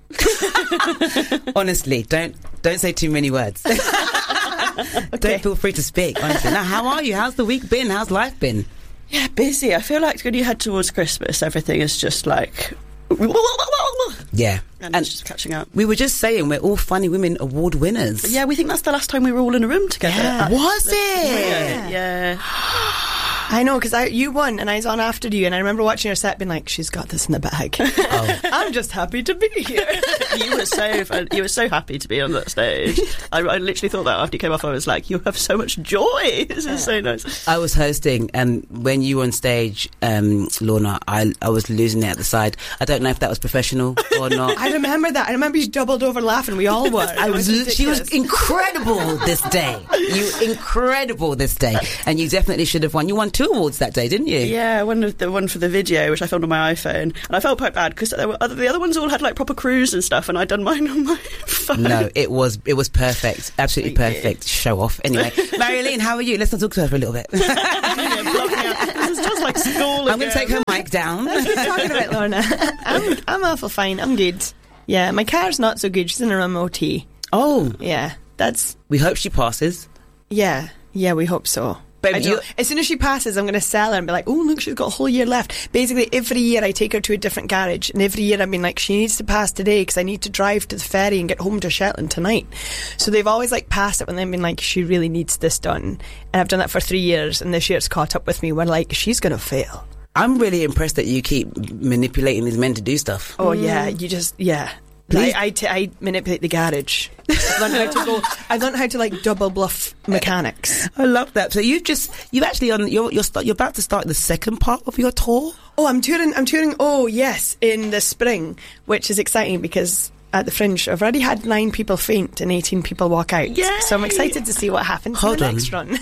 Honestly, don't don't say too many words. Okay. Don't feel free to speak, honestly. Now, how are you? How's the week been? How's life been? Yeah, busy. I feel like when you head towards Christmas, everything is just like... Yeah. And, and it's just catching up. We were just saying we're all Funny Women Award winners. Yeah, we think that's the last time we were all in a room together. Yeah. Was it? Yeah. yeah. I know, because I you won and I was on after you, and I remember watching your set being like, she's got this in the bag. Oh. I'm just happy to be here. You were so fun. You were so happy to be on that stage. I, I literally thought that after you came off. I was like, you have so much joy. This is so nice. I was hosting, and when you were on stage, um, Lorna, I I was losing it at the side. I don't know if that was professional or not. I remember that. I remember you doubled over laughing. We all were. I was. was she was incredible this day. You incredible this day, and you definitely should have won. You won two awards that day, didn't you? Yeah, one of the one for the video, which I filmed on my iPhone, and I felt quite bad because the other ones all had like proper crews and stuff, and I'd done mine on my phone. No, it was it was perfect, absolutely Thank perfect. You. Show off. Anyway, Marilyn, how are you? Let's not talk to her for a little bit. Yeah, block me out. This is just like school. I'm going to take her mic down. What are you talking about, Lorna? I'm I'm awful fine. I'm good. Yeah, my car's not so good. She's in her M O T. Oh, yeah. That's. We hope she passes. Yeah, yeah, we hope so. But you, as soon as she passes, I'm going to sell her and be like, oh, look, she's got a whole year left. Basically, every year I take her to a different garage, and every year I've been like, she needs to pass today because I need to drive to the ferry and get home to Shetland tonight. So they've always like passed it when they've been like, she really needs this done. And I've done that for three years, and this year it's caught up with me. We're like, she's going to fail. I'm really impressed that you keep manipulating these men to do stuff. Oh, mm. yeah, you just, yeah. I, I, t- I manipulate the garage. I've learned how to go. I've learned how to like double bluff mechanics. I love that. So you've just you've actually on you're you're, start, you're about to start the second part of your tour. Oh, I'm touring. I'm touring. Oh, yes, in the spring, which is exciting because at the Fringe, I've already had nine people faint and eighteen people walk out. Yay! So I'm excited to see what happens Hold in the on. next run.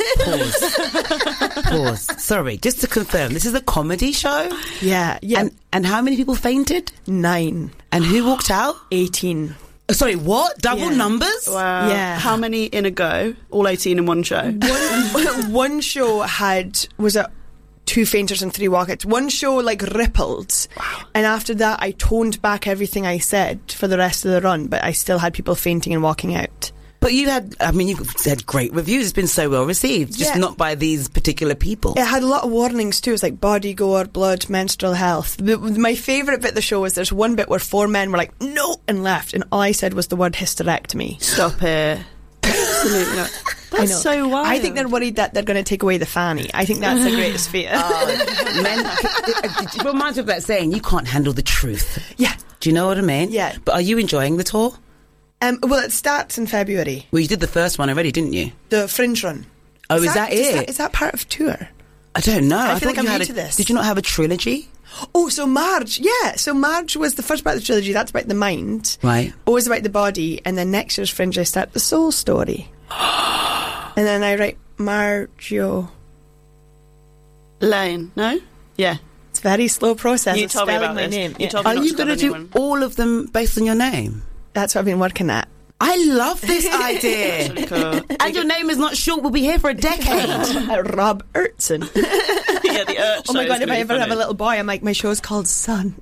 Pause. Pause. Sorry, just to confirm, this is a comedy show. Yeah, yeah. And and how many people fainted? Nine. And who walked out? Eighteen. Oh, sorry, what? Double Yeah. numbers? Wow. Yeah. How many in a go? All eighteen in one show. One, one show had was a. two fainters and three walkouts. One show like rippled, wow. And after that I toned back everything I said for the rest of the run, but I still had people fainting and walking out. But you had, I mean, you've had great reviews. It's been so well received, just Yeah. not by these particular people. It had a lot of warnings too. It was like body gore, blood, menstrual health. The, my favourite bit of the show was there's one bit where four men were like, no, and left, and all I said was the word hysterectomy. Stop it. Absolutely not. That's I know. so wild. I think they're worried that they're going to take away the fanny. I think that's the greatest fear. Oh, men, it reminds me of that saying, you can't handle the truth. Yeah. Do you know what I mean? Yeah. But are you enjoying the tour? Um, well, it starts in February. Well, you did the first one already, didn't you? The Fringe run. Oh, is, is that, that is it? That, is that part of tour? I don't know. I, I feel thought like you I'm had new a, to this. Did you not have a trilogy? Oh, so Marge, yeah. So Marge was the first part of the trilogy. That's about the mind. Right. O is about the body. And then next year's Fringe, I start the soul story. And then I write Margio Lane. No? Yeah. It's a very slow process You of told me spelling about my this. name. You Yeah. told me Are not you to tell going to do anyone. all of them based on your name? That's what I've been working at. I love this idea. Really cool. And your name is not short. We'll be here for a decade. Rob Ertzen. Yeah, the Urch Oh my show God, is if I really ever have funny. a little boy, I'm like, my show's called Son.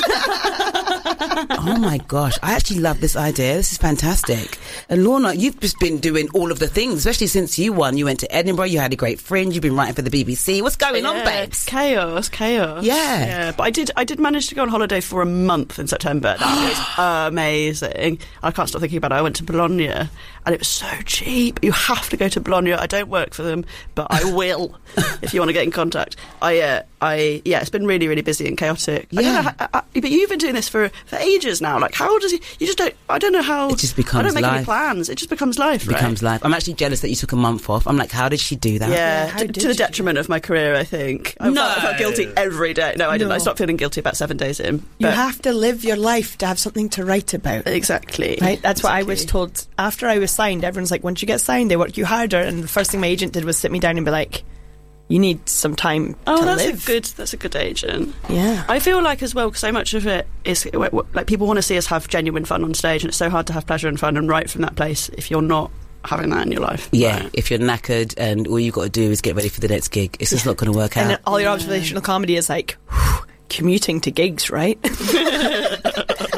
Oh my gosh, I actually love this idea. This is fantastic. And Lorna, you've just been doing all of the things, especially since you won. You went to Edinburgh, you had a great Fringe, you've been writing for the B B C. What's going Yeah, on, babes? it's chaos, chaos. Yeah. yeah. But I did, I did manage to go on holiday for a month in September. That was amazing. I can't stop thinking about it. I went to Bologna, and it was so cheap. You have to go to Bologna. I don't work for them, but I will if you want to get in contact. I, uh, I, yeah, it's been really, really busy and chaotic. I don't Yeah. know how, I, I, but you've been doing this for for ages now. Like, how does you? You just don't. I don't know how. It just I becomes don't make any life. plans. It just becomes life. It right? becomes life. I'm actually jealous that you took a month off. I'm like, how did she do that? Yeah, how to, did to the you? detriment of my career, I think. I, No. felt, I felt guilty every day. No, I didn't. No. I stopped feeling guilty about seven days in. You But- have to live your life to have something to write about. Exactly. Right? That's what I Exactly. was told. After I was signed, everyone's like, once you get signed, they work you harder. And the first thing my agent did was sit me down and be like, you need some time Oh, to that's live. a good. That's a good agent. Yeah. I feel like as well, because so much of it is like people want to see us have genuine fun on stage, and it's so hard to have pleasure and fun and write from that place if you're not having that in your life. Yeah, Right. if you're knackered and all you've got to do is get ready for the next gig, it's just not going to work And out. then all your observational comedy is like, whew, commuting to gigs, right?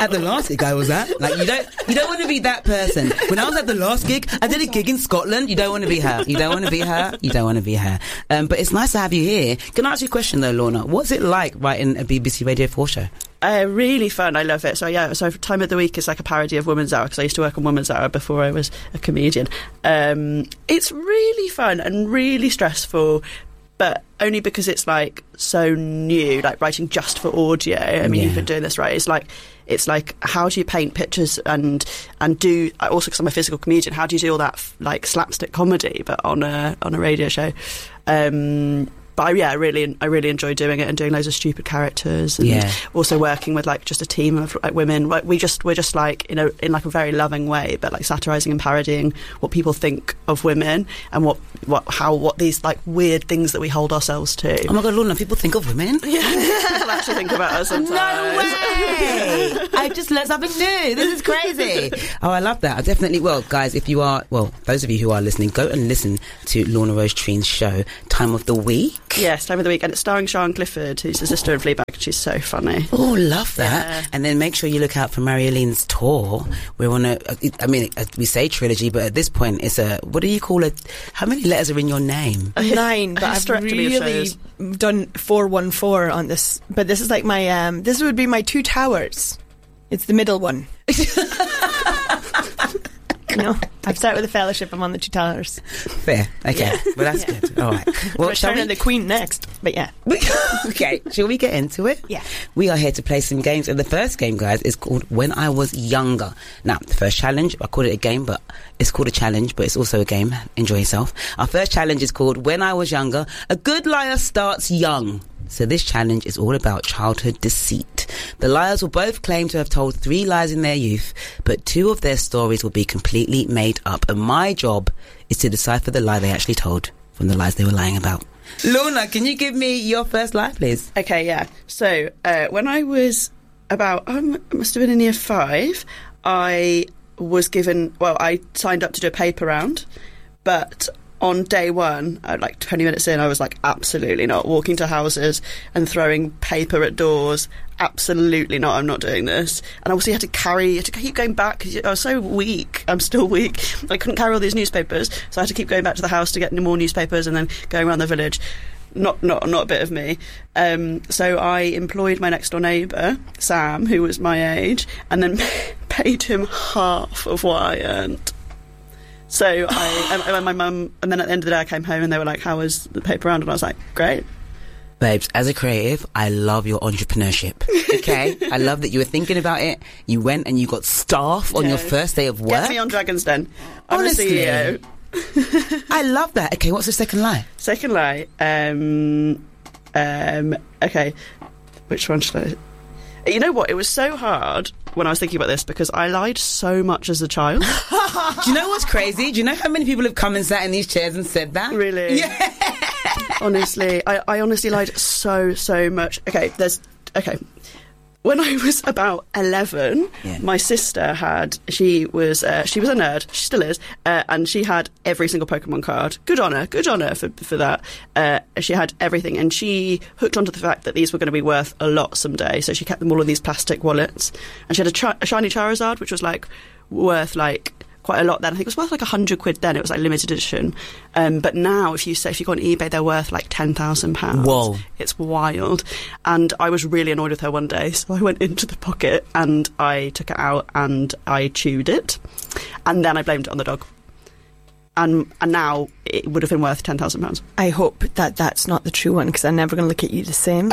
at the last gig I was at. Like, you don't you don't want to be that person. When I was at the last gig, I did a gig in Scotland. You don't want to be her. You don't want to be her. You don't want to be her. Um, but it's nice to have you here. Can I ask you a question though, Lorna? What's it like writing a B B C Radio four show? Uh, really fun. I love it. So yeah, so Time of the Week is like a parody of Woman's Hour because I used to work on Woman's Hour before I was a comedian. Um, it's really fun and really stressful, but only because it's like so new, like writing just for audio. I mean, Yeah. you've been doing this, right? It's like it's like how do you paint pictures and and do also because I'm a physical comedian, how do you do all that like slapstick comedy but on a on a radio show? Um, But I, yeah, I really, I really enjoy doing it and doing loads of stupid characters, and Yeah. also working with like just a team of like women. Like, we just, we're just like you know, in like a very loving way, but like satirising and parodying what people think of women and what, what, how, what these like weird things that we hold ourselves to. Oh my God, Lorna, people think of women? Yeah, people actually think about us sometimes. No way! I just learned something new. This is crazy. Oh, I love that. I definitely, well, guys, if you are, well, those of you who are listening, go and listen to Lorna Rose Treen's show, Time of the Week. Yes, Time of the Week, and it's starring Sian Clifford, who's the sister in Fleabag. She's so funny. Oh, love that. Yeah. And then make sure you look out for Marialene's tour. We're on a, I mean, we say trilogy, but at this point it's a, what do you call it? How many letters are in your name? Nine, but I've Hysterectomy of really shows. done four one four on this. But this is like my, um, this would be my two towers. It's the middle one. No, I've started with a fellowship. I'm on the two towers. Fair. Okay. Yeah. Well, that's Yeah. good. All right. Well, shall Return we? of the Queen next. But yeah. Okay. Shall we get into it? Yeah. We are here to play some games. And the first game, guys, is called When I Was Younger. Now, the first challenge, I called it a game, but it's called a challenge, but it's also a game. Enjoy yourself. Our first challenge is called When I Was Younger. A good liar starts young. So this challenge is all about childhood deceit. The liars will both claim to have told three lies in their youth, but two of their stories will be completely made up. And my job is to decipher the lie they actually told from the lies they were lying about. Lorna, can you give me your first lie, please? Okay, yeah. So uh, when I was about, um, I must have been in year five, I was given, well, I signed up to do a paper round, but on day one, uh, like twenty minutes in, I was like, absolutely not. Walking to houses and throwing paper at doors, absolutely not. I'm not doing this. And I also had to carry, had to keep going back because I was so weak. I'm still weak. I couldn't carry all these newspapers, so I had to keep going back to the house to get more newspapers and then going around the village. Not, not, not a bit of me. Um, so I employed my next door neighbour, Sam, who was my age, and then paid him half of what I earned. So I, and, and my mum, and then at the end of the day I came home and they were like, how was the paper round? And I was like, great. Babes, as a creative, I love your entrepreneurship. Okay? I love that you were thinking about it. You went and you got staff on Yeah. your first day of work. Get me on Dragon's Den. I'm Honestly. the C E O. I love that. Okay, what's the second lie? Second lie, um, um, okay, which one should I... You know what? It was so hard when I was thinking about this because I lied so much as a child. Do you know what's crazy? Do you know how many people have come and sat in these chairs and said that? Really? Yeah. Honestly, I, I honestly lied so, so much. Okay, there's... Okay. When I was about eleven, Yeah. my sister had, she was uh, she was a nerd, she still is, uh, and she had every single Pokemon card. Good on her, good on her for, for that. Uh, she had everything, and she hooked onto the fact that these were going to be worth a lot someday, so she kept them all in these plastic wallets. And she had a, chi- a shiny Charizard, which was like worth like quite a lot then. I think it was worth like a hundred quid then. It was like limited edition. Um, but now, if you say if you go on eBay, they're worth like ten thousand pounds. Whoa. It's wild. And I was really annoyed with her one day, so I went into the pocket and I took it out and I chewed it. And then I blamed it on the dog. And and now it would have been worth ten thousand pounds. I hope that that's not the true one because I'm never going to look at you the same.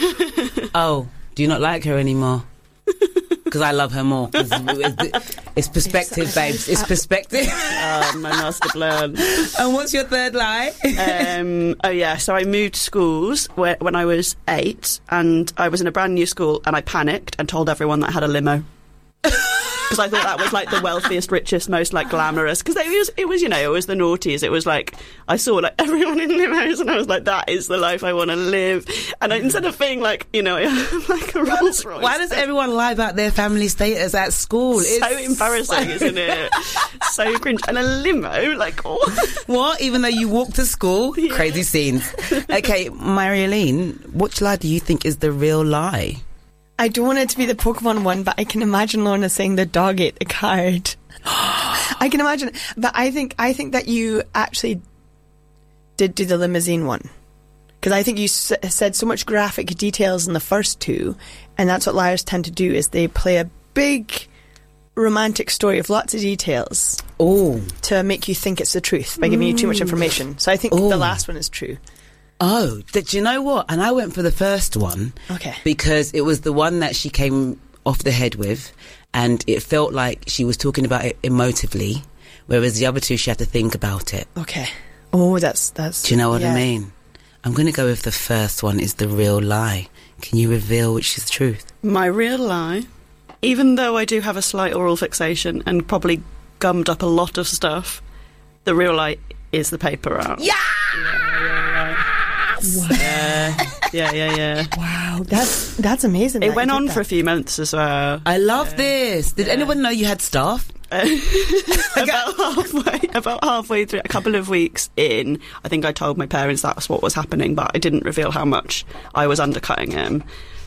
Oh, do you not like her anymore? Because I love her more. It's, it's perspective, babes. It's perspective. Oh, my master plan. And what's your third lie? um, oh, yeah. So I moved schools where, when I was eight, and I was in a brand new school, and I panicked and told everyone that I had a limo. Because I thought that was like the wealthiest, richest, most like glamorous. Because it was, it was, you know, it was the noughties. It was like I saw like everyone in limos, and I was like, that is the life I want to live. And I, instead of being like, you know, like a Rolls Royce. Why does everyone lie about their family status at school? So It's embarrassing, so- isn't it? So cringe. And a limo, like, oh. What? Even though you walk to school? Yeah. Crazy scenes. Okay, Marialine, which lie do you think is the real lie? I don't want it to be the Pokemon one, but I can imagine Lorna saying the dog ate the card. I can imagine, but I think I think that you actually did do the limousine one, because I think you s- said so much graphic details in the first two, and that's what liars tend to do, is they play a big romantic story of lots of details. Oh, to make you think it's the truth by giving you too much information. So I think Ooh. the last one is true. Oh, did you know what? And I went for the first one. Okay. Because it was the one that she came off the head with, and it felt like she was talking about it emotively, whereas the other two she had to think about it. Okay. Oh, that's that's. Do you know what yeah. I mean? I'm going to go with the first one is the real lie. Can you reveal which is the truth? My real lie, even though I do have a slight oral fixation and probably gummed up a lot of stuff, the real lie is the paper route. Yeah! Wow. Yeah, yeah, yeah, yeah. Wow, that's that's amazing. It that went you did on that. for a few months as well. I love this. Did anyone know you had staff? about halfway, about halfway through, a couple of weeks in, I think I told my parents that's what was happening, but I didn't reveal how much I was undercutting him.